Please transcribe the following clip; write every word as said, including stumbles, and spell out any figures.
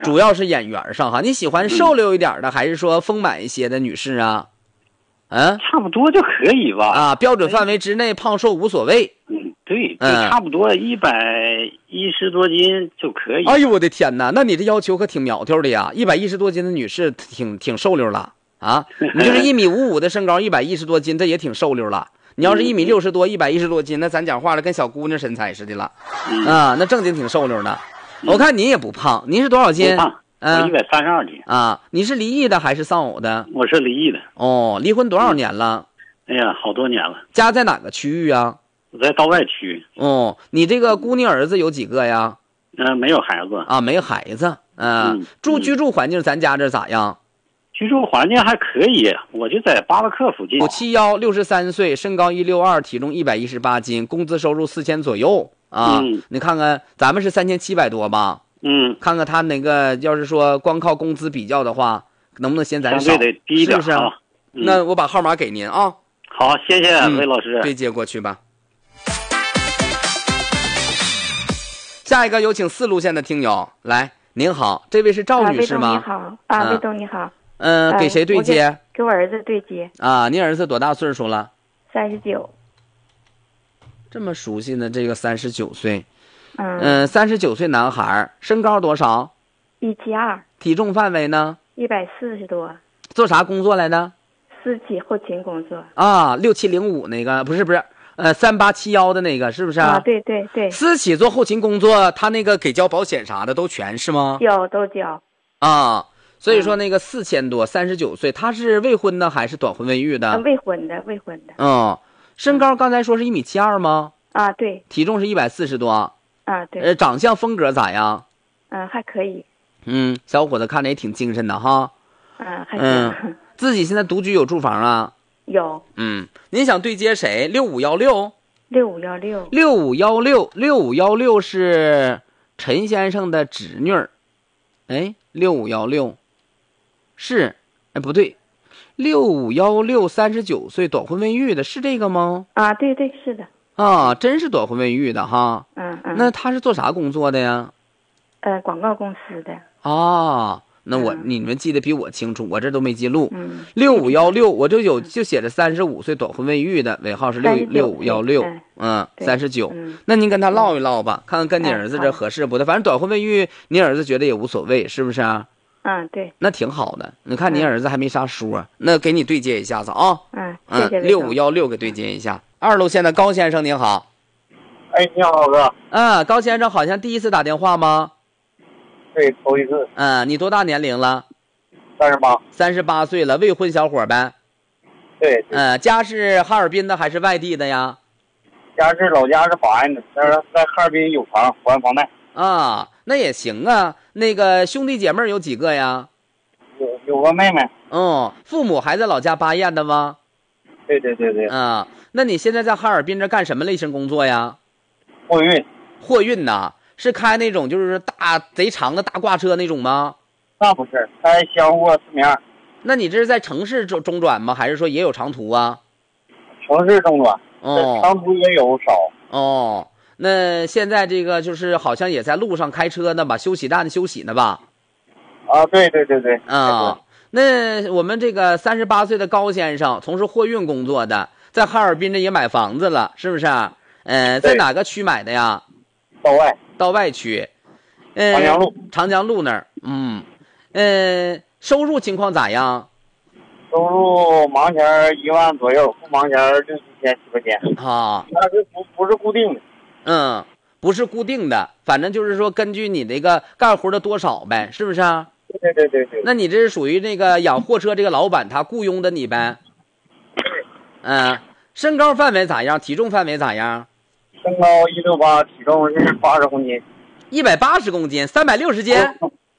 主要是眼缘上哈。你喜欢瘦溜一点的，嗯、还是说丰满一些的女士啊？嗯， 差不多就可以吧。 啊，标准范围之内，胖瘦无所谓。 嗯，对，就差不多一百一十多斤就可以。 哎呦我的天哪，那你这要求可挺苗条的呀！一百一十多斤的女士挺挺瘦溜了啊！你就是一米五五的身高，一百一十多斤，这也挺瘦溜了。你要是一米六十多，一百一十多斤，那咱讲话了，跟小姑娘身材似的了， 嗯、 啊，那正经挺瘦溜的。我看您也不胖，您是多少斤？ 嗯，我一百三十二斤。 啊，你是离异的还是丧偶的？ 我是离异的。 哦，离婚多少年了？ 嗯、哎呀，好多年了。 家在哪个区域啊？ 我在道外区。 哦，你这个姑娘儿子有几个呀？ 嗯、呃，没有孩子。 啊，没有孩子。呃、嗯，住居住环境，咱家这咋样？ 居住环境还可以，我就在巴拉克附近。 五七幺，六十三岁，身高一六二，体重一百一十八斤，工资收入四千左右啊。 嗯， 你看看，咱们是三千七百多吧？ 嗯， 看看他那个，要是说光靠工资比较的话，能不能嫌咱少？ 相对得低一点， 是不是？ 啊嗯、那我把号码给您啊。 好，谢谢魏老师。 对接过去吧。下一个有请四路线的听友来，您好，这位是赵女士吗？ 啊、魏东你好，啊，魏东你好。 嗯、呃，给谁对接？ 给, 给我儿子对接。 啊，您儿子多大岁数了？ 三十九。 这么熟悉呢，这个三十九岁。 嗯嗯，三十九岁男孩，身高多少？ 一七二。 体重范围呢？ 一百四十多。 做啥工作来的？ 私企后勤工作。 啊，六七零五那个不是不是，呃，三八七幺的那个是不是啊？ 啊，对对对。 私企做后勤工作，他那个给交保险啥的都全是吗？ 交都交。 啊，所以说那个四千多，三十九岁，他是未婚的还是短婚未育的？ 啊、未婚的，未婚的。 嗯，身高刚才说是一米七二吗？ 啊，对。 体重是一百四十多。 啊，对。 呃，长相风格咋样？ 嗯，还可以。 嗯，小伙子看着也挺精神的哈。 嗯，还行。 嗯，自己现在独居有住房啊？ 有。 嗯，您想对接谁？六五幺六。 六五幺六。 六五幺六，六五幺六是陈先生的侄女儿。哎，六五幺六，是，哎不对，六五幺六三十九岁，短婚未育的，是这个吗？ 啊，对对，是的。 啊，真是短婚未育的哈。 嗯嗯。 那他是做啥工作的呀？ 呃，广告公司的。 啊，那我、 嗯、 你们记得比我清楚，我这都没记录。 嗯。 六五幺六，我就有就写着三十五岁短婚未育的，尾号是六六五幺六。嗯，三十九。那您跟他唠一唠吧，看看跟你儿子这合适不的。反正短婚未育，你儿子觉得也无所谓，是不是啊？ 嗯，对。 那挺好的。你看你儿子还没啥说，嗯、那给你对接一下子啊。 嗯，谢谢。 六五幺六给对接一下。二路线的高先生您好。 哎，你好，哥。 嗯，高先生好像第一次打电话吗？ 对，头一次。 嗯，你多大年龄了？ 三十八。 三十八岁了，未婚小伙呗。 对。 嗯，家是哈尔滨的还是外地的呀？ 家是老家是保安的，但是在哈尔滨有房，还房贷。 啊，那也行啊。那个兄弟姐妹有几个呀？ 有有个妹妹。 嗯，父母还在老家巴彦的吗？ 对对对对。 啊，那你现在在哈尔滨这干什么类型工作呀？ 货运。 货运呐，是开那种就是大贼长的大挂车那种吗？ 那不是，开箱货四面。 那你这是在城市中中转吗？还是说也有长途啊？ 城市中转。 哦。 长途也有少。 哦，那现在这个就是好像也在路上开车呢吧？休息站休息呢吧？ 啊，对对对对。 啊，那我们这个三十八岁的高先生从事货运工作的，在哈尔滨这也买房子了，是不是？呃，在哪个区买的呀？ 道外。 道外区。呃， 长江路。 长江路那儿。嗯。呃，收入情况咋样？ 收入忙前一万左右，不忙前六七千、七八千。 啊， 那是不不是固定的。 嗯，不是固定的，反正就是说根据你那个干活的多少呗，是不是啊？ 对对对对。 那你这是属于那个养货车这个老板他雇佣的你呗？嗯，身高范围咋样？体重范围咋样？ 身高一六八，体重是八十公斤。 一百八十公斤，三百六十斤。